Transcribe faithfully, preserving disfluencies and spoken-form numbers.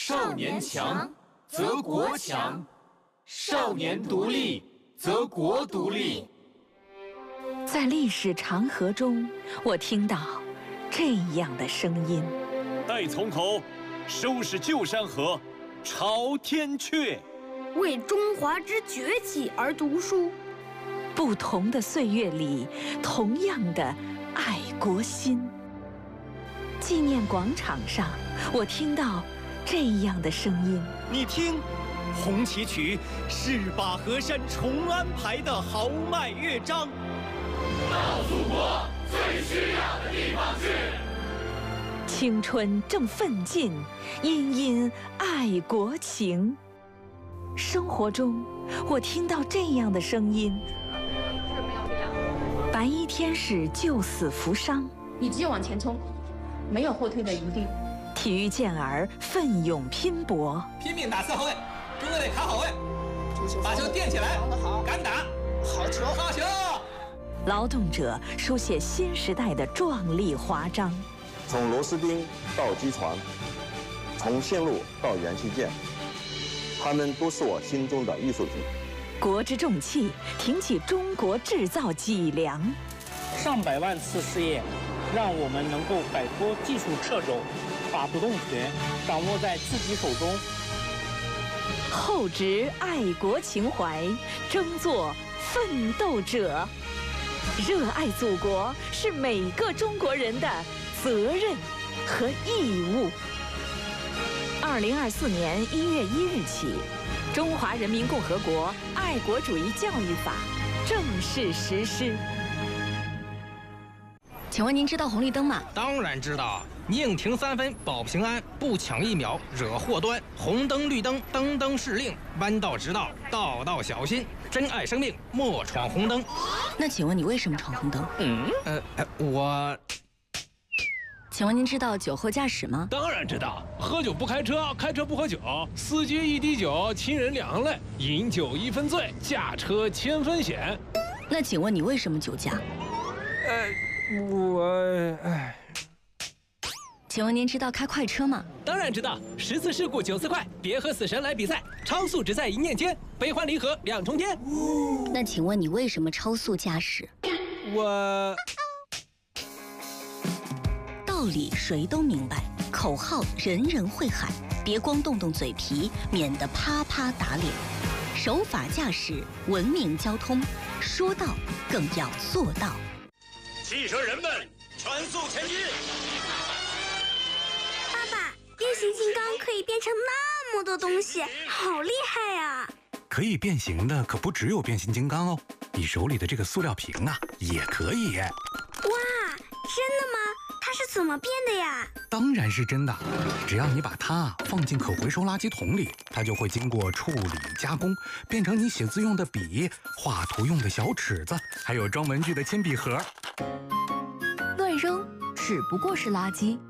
少年强则国强，少年独立则国独立。 在历史长河中，我听到这样的声音： 待从头，收拾旧山河，朝天阙。 为中华之崛起而读书。 不同的岁月里，同样的爱国心。纪念广场上，我听到这样的声音： 你听，红旗曲是把河山重安排的豪迈乐章。 到祖国最需要的地方去。 青春正奋进，殷殷爱国情。生活中，我听到这样的声音：白衣天使救死扶伤， 你只有往前冲，没有后退的余地。 体育健儿奋勇拼搏， 拼命打四后卫，中卫得卡好位，把球垫起来，敢打，好球，好球！ 劳动者书写新时代的壮丽华章。 从螺丝钉到机床，从线路到元器件，他们都是我心中的艺术品。 国之重器，挺起中国制造脊梁。 上百万次试验，让我们能够摆脱技术掣肘，把主动权掌握在自己手中。 厚植爱国情怀，争做奋斗者。热爱祖国是每个中国人的责任和义务。二零二四年一月一日起，《中华人民共和国爱国主义教育法》正式实施。 请问您知道红绿灯吗？ 当然知道，宁停三分保平安，不抢一秒惹祸端。红灯绿灯，灯灯是令，弯道直道，道道小心。珍爱生命，莫闯红灯。 那请问你为什么闯红灯？ 嗯，呃，呃我。 请问您知道酒后驾驶吗？ 当然知道，喝酒不开车，开车不喝酒，司机一滴酒，亲人两行泪，饮酒一分醉，驾车千分险。 那请问你为什么酒驾？ 呃，我唉。 请问您知道开快车吗？ 当然知道，十次事故九次快，别和死神来比赛，超速只在一念间，悲欢离合两重天。 那请问你为什么超速驾驶？ 我道理谁都明白，口号人人会喊，别光动动嘴皮，免得啪啪打脸。守法驾驶，文明交通，说到更要做到。 汽车人们，全速前进！ 爸爸，变形金刚可以变成那么多东西，好厉害呀！ 可以变形的可不只有变形金刚哦，你手里的这个塑料瓶啊，也可以。 哇，真的吗？它是怎么变的呀？ 当然是真的，只要你把它放进可回收垃圾桶里，它就会经过处理加工，变成你写字用的笔、画图用的小尺子，还有装文具的铅笔盒。 乱扔只不过是垃圾，